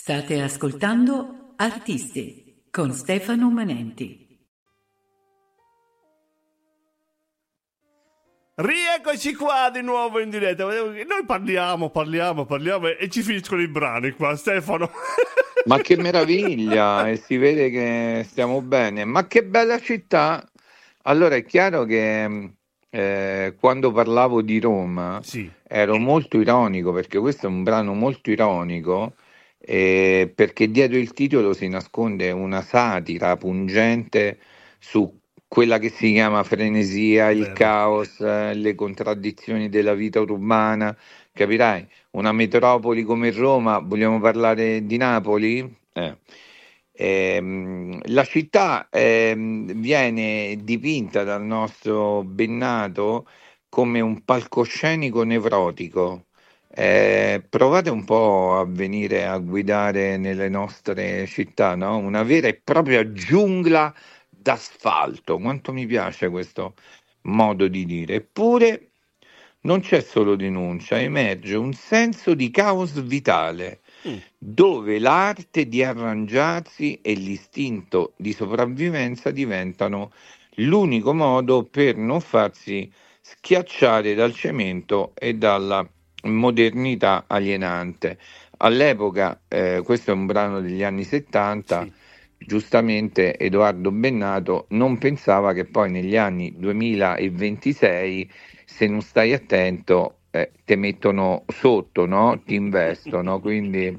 State ascoltando Artisti con Stefano Manenti. Rieccoci qua di nuovo in diretta. Noi parliamo e ci finiscono i brani qua, Stefano. Ma che meraviglia, e si vede che stiamo bene. Ma che bella città! Allora è chiaro che quando parlavo di Roma Sì. ero molto ironico, perché questo è un brano molto ironico, perché dietro il titolo si nasconde una satira pungente su quella che si chiama frenesia, il Vero. caos, le contraddizioni della vita urbana, capirai? Una metropoli come Roma, vogliamo parlare di Napoli? La città viene dipinta dal nostro Bennato come un palcoscenico nevrotico. Provate un po' a venire a guidare nelle nostre città, no? Una vera e propria giungla d'asfalto. Quanto mi piace questo modo di dire. Eppure non c'è solo denuncia, emerge un senso di caos vitale, dove l'arte di arrangiarsi e l'istinto di sopravvivenza diventano l'unico modo per non farsi schiacciare dal cemento e dalla modernità alienante. All'epoca, questo è un brano degli anni 70, Sì. giustamente Edoardo Bennato non pensava che poi negli anni 2026, se non stai attento, te mettono sotto, no? Ti investono, quindi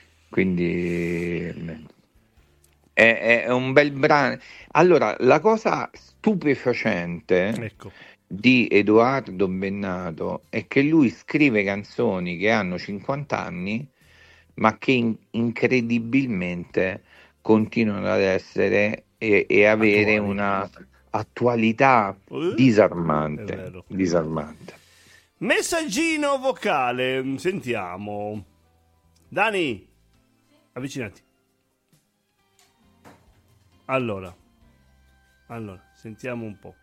è un bel brano. Allora, la cosa stupefacente Ecco. di Edoardo Bennato è che lui scrive canzoni che hanno 50 anni, ma che incredibilmente continuano ad essere e avere Attuali. una attualità È disarmante. vero. Disarmante. Messaggino vocale, sentiamo. Dani, avvicinati. Allora, sentiamo un po'.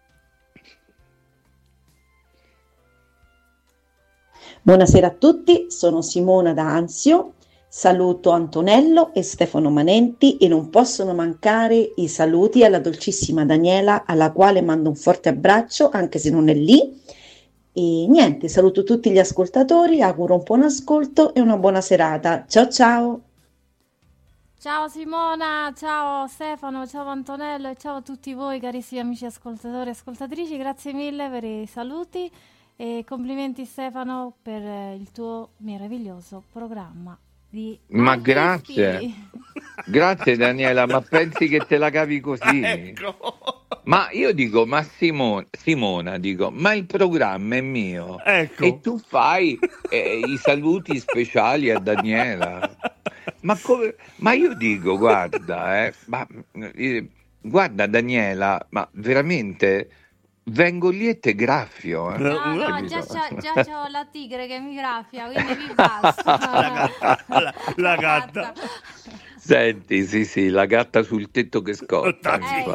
Buonasera a tutti, sono Simona da Anzio, saluto Antonello e Stefano Manenti e non possono mancare i saluti alla dolcissima Daniela, alla quale mando un forte abbraccio anche se non è lì. E niente, saluto tutti gli ascoltatori, auguro un buon ascolto e una buona serata. Ciao ciao! Ciao Simona, ciao Stefano, ciao Antonello e ciao a tutti voi carissimi amici ascoltatori e ascoltatrici, grazie mille per i saluti e complimenti Stefano per il tuo meraviglioso programma di Ma artisti. grazie Daniela, ma pensi che te la cavi così? Ecco. Ma io dico, ma Simona, dico, ma il programma è mio. Ecco. E tu fai i saluti speciali a Daniela. Ma io dico, guarda, guarda Daniela, ma veramente vengo lì e te graffio. No, Capito? già c'ho la tigre che mi graffia, quindi vi basta. La gatta. Senti, sì, la gatta sul tetto che scotta. Ecco,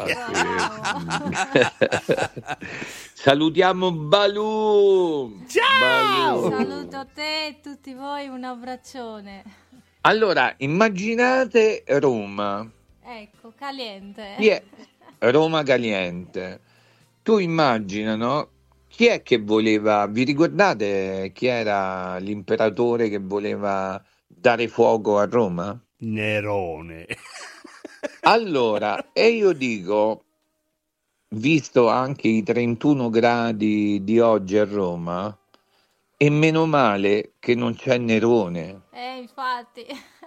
Salutiamo Balù. Ciao! Balù. saluto te e tutti voi, un abbraccione. Allora, immaginate Roma. Ecco, caliente. Roma caliente. Tu immagina, no? Chi è che voleva, vi ricordate chi era l'imperatore che voleva dare fuoco a Roma? Nerone. Allora, e io dico, visto anche i 31 gradi di oggi a Roma, e meno male che non c'è Nerone. Infatti.